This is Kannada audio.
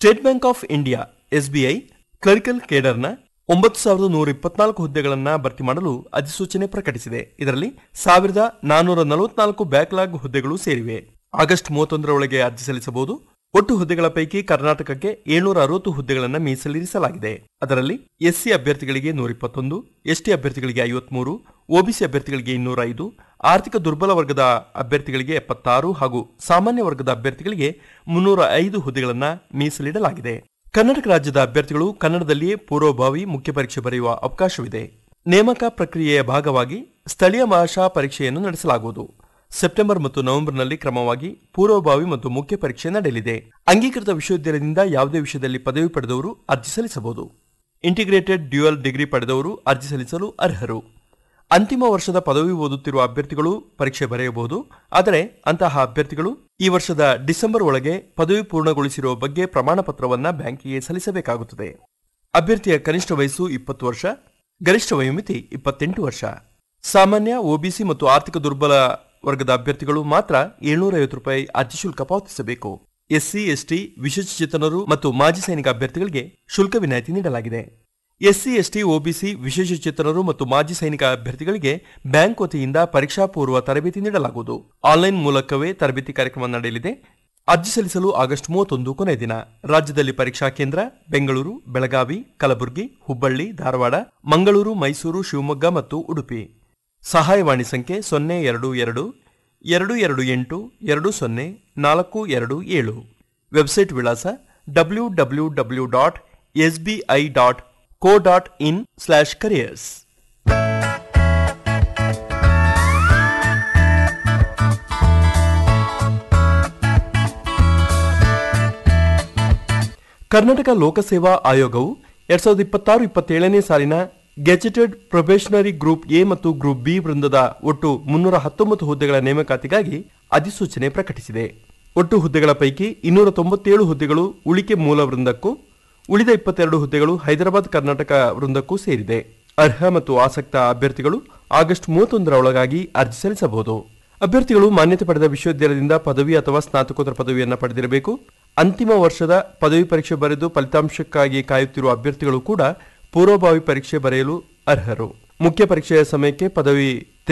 State bank of India SBI clerical ಕೇಡರ್ನ 9,124 ಹುದ್ದೆಗಳನ್ನು ಭರ್ತಿ ಮಾಡಲು ಅಧಿಸೂಚನೆ ಪ್ರಕಟಿಸಿದೆ. ಇದರಲ್ಲಿ 1,444 ಬ್ಯಾಕ್ಲಾಗ್ ಹುದ್ದೆಗಳು ಸೇರಿವೆ. ಆಗಸ್ಟ್ 31 ಒಳಗೆ ಅರ್ಜಿ ಸಲ್ಲಿಸಬಹುದು. ಒಟ್ಟು ಹುದ್ದೆಗಳ ಪೈಕಿ ಕರ್ನಾಟಕಕ್ಕೆ 760 ಹುದ್ದೆಗಳನ್ನು ಮೀಸಲಿರಿಸಲಾಗಿದೆ. ಅದರಲ್ಲಿ ಎಸ್ಸಿ ಅಭ್ಯರ್ಥಿಗಳಿಗೆ 121, ಎಸ್ಟಿ ಅಭ್ಯರ್ಥಿಗಳಿಗೆ 53, ಒಬಿಸಿ ಅಭ್ಯರ್ಥಿಗಳಿಗೆ 205, ಆರ್ಥಿಕ ದುರ್ಬಲ ವರ್ಗದ ಅಭ್ಯರ್ಥಿಗಳಿಗೆ 76 ಹಾಗೂ ಸಾಮಾನ್ಯ ವರ್ಗದ ಅಭ್ಯರ್ಥಿಗಳಿಗೆ 305 ಹುದ್ದೆಗಳನ್ನು ಮೀಸಲಿಡಲಾಗಿದೆ. ಕರ್ನಾಟಕ ರಾಜ್ಯದ ಅಭ್ಯರ್ಥಿಗಳು ಕನ್ನಡದಲ್ಲಿಯೇ ಪೂರ್ವಭಾವಿ ಮುಖ್ಯ ಪರೀಕ್ಷೆ ಬರೆಯುವ ಅವಕಾಶವಿದೆ. ನೇಮಕ ಪ್ರಕ್ರಿಯೆಯ ಭಾಗವಾಗಿ ಸ್ಥಳೀಯ ಭಾಷಾ ಪರೀಕ್ಷೆಯನ್ನು ನಡೆಸಲಾಗುವುದು. ಸೆಪ್ಟೆಂಬರ್ ಮತ್ತು ನವೆಂಬರ್ನಲ್ಲಿ ಕ್ರಮವಾಗಿ ಪೂರ್ವಭಾವಿ ಮತ್ತು ಮುಖ್ಯ ಪರೀಕ್ಷೆ ನಡೆಯಲಿದೆ. ಅಂಗೀಕೃತ ವಿಶ್ವವಿದ್ಯಾಲಯದಿಂದ ಯಾವುದೇ ವಿಷಯದಲ್ಲಿ ಪದವಿ ಪಡೆದವರು ಅರ್ಜಿ ಸಲ್ಲಿಸಬಹುದು. ಇಂಟಿಗ್ರೇಟೆಡ್ ಡ್ಯುಯಲ್ ಡಿಗ್ರಿ ಪಡೆದವರು ಅರ್ಜಿ ಸಲ್ಲಿಸಲು ಅರ್ಹರು. ಅಂತಿಮ ವರ್ಷದ ಪದವಿ ಓದುತ್ತಿರುವ ಅಭ್ಯರ್ಥಿಗಳು ಪರೀಕ್ಷೆ ಬರೆಯಬಹುದು. ಆದರೆ ಅಂತಹ ಅಭ್ಯರ್ಥಿಗಳು ಈ ವರ್ಷದ ಡಿಸೆಂಬರ್ ಒಳಗೆ ಪದವಿ ಪೂರ್ಣಗೊಳಿಸಿರುವ ಬಗ್ಗೆ ಪ್ರಮಾಣ ಪತ್ರವನ್ನು ಬ್ಯಾಂಕಿಗೆ ಸಲ್ಲಿಸಬೇಕಾಗುತ್ತದೆ. ಅಭ್ಯರ್ಥಿಯ ಕನಿಷ್ಠ ವಯಸ್ಸು 20 ವರ್ಷ, ಗರಿಷ್ಠ ವಯೋಮಿತಿ 28 ವರ್ಷ. ಸಾಮಾನ್ಯ, ಒಬಿಸಿ ಮತ್ತು ಆರ್ಥಿಕ ದುರ್ಬಲ ವರ್ಗದ ಅಭ್ಯರ್ಥಿಗಳು ಮಾತ್ರ ₹750 ಅರ್ಜಿ ಶುಲ್ಕ ಪಾವತಿಸಬೇಕು. ಎಸ್ಸಿ, ಎಸ್ಟಿ, ವಿಶೇಷಚೇತನರು ಮತ್ತು ಮಾಜಿ ಸೈನಿಕ ಅಭ್ಯರ್ಥಿಗಳಿಗೆ ಶುಲ್ಕ ವಿನಾಯಿತಿ ನೀಡಲಾಗಿದೆ. ಎಸ್ಸಿ, ಎಸ್ಟಿ, ಒಬಿಸಿ, ವಿಶೇಷಚೇತನರು ಮತ್ತು ಮಾಜಿ ಸೈನಿಕ ಅಭ್ಯರ್ಥಿಗಳಿಗೆ ಬ್ಯಾಂಕ್ ವತಿಯಿಂದ ಪರೀಕ್ಷಾ ಪೂರ್ವ ತರಬೇತಿ ನೀಡಲಾಗುವುದು. ಆನ್ಲೈನ್ ಮೂಲಕವೇ ತರಬೇತಿ ಕಾರ್ಯಕ್ರಮ ನಡೆಯಲಿದೆ. ಅರ್ಜಿ ಸಲ್ಲಿಸಲು ಆಗಸ್ಟ್ 31 ಕೊನೆಯ ದಿನ. ರಾಜ್ಯದಲ್ಲಿ ಪರೀಕ್ಷಾ ಕೇಂದ್ರ ಬೆಂಗಳೂರು, ಬೆಳಗಾವಿ, ಕಲಬುರಗಿ, ಹುಬ್ಬಳ್ಳಿ, ಧಾರವಾಡ, ಮಂಗಳೂರು, ಮೈಸೂರು, ಶಿವಮೊಗ್ಗ ಮತ್ತು ಉಡುಪಿ. ಸಹಾಯವಾಣಿ ಸಂಖ್ಯೆ 0282027. ವೆಬ್ಸೈಟ್ ವಿಳಾಸ www.sbi.co.in/careers. ಕರ್ನಾಟಕ ಲೋಕಸೇವಾ ಆಯೋಗವು 2026-27ನೇ ಸಾಲಿನ ಗೆಜೆಟೆಡ್ ಪ್ರೊಬೇಷನರಿ ಗ್ರೂಪ್ ಎ ಮತ್ತು ಗ್ರೂಪ್ ಬಿ ವೃಂದದ ಒಟ್ಟು 319 ಹುದ್ದೆಗಳ ನೇಮಕಾತಿಗಾಗಿ ಅಧಿಸೂಚನೆ ಪ್ರಕಟಿಸಿದೆ. ಒಟ್ಟು ಹುದ್ದೆಗಳ ಪೈಕಿ 297 ಹುದ್ದೆಗಳು ಉಳಿಕೆ ಮೂಲ ವೃಂದಕ್ಕೂ, ಉಳಿದ 22 ಹುದ್ದೆಗಳು ಹೈದರಾಬಾದ್ ಕರ್ನಾಟಕ ವೃಂದಕ್ಕೂ ಸೇರಿದೆ. ಅರ್ಹ ಮತ್ತು ಆಸಕ್ತ ಅಭ್ಯರ್ಥಿಗಳು ಆಗಸ್ಟ್ 31 ಒಳಗಾಗಿ ಅರ್ಜಿ ಸಲ್ಲಿಸಬಹುದು. ಅಭ್ಯರ್ಥಿಗಳು ಮಾನ್ಯತೆ ಪಡೆದ ವಿಶ್ವವಿದ್ಯಾಲಯದಿಂದ ಪದವಿ ಅಥವಾ ಸ್ನಾತಕೋತ್ತರ ಪದವಿಯನ್ನು ಪಡೆದಿರಬೇಕು. ಅಂತಿಮ ವರ್ಷದ ಪದವಿ ಪರೀಕ್ಷೆ ಬರೆದು ಫಲಿತಾಂಶಕ್ಕಾಗಿ ಕಾಯುತ್ತಿರುವ ಅಭ್ಯರ್ಥಿಗಳು ಕೂಡ ಪೂರ್ವಭಾವಿ ಪರೀಕ್ಷೆ ಬರೆಯಲು ಅರ್ಹರು. ಮುಖ್ಯ ಪರೀಕ್ಷೆಯ ಸಮಯಕ್ಕೆ ಪದವಿ